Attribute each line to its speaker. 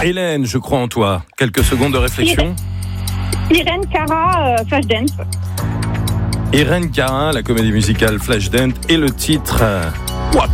Speaker 1: Hélène, je crois en toi. Quelques secondes de réflexion.
Speaker 2: Irène Cara, Flashdance.
Speaker 1: Irène Cara, la comédie musicale Flashdance et le titre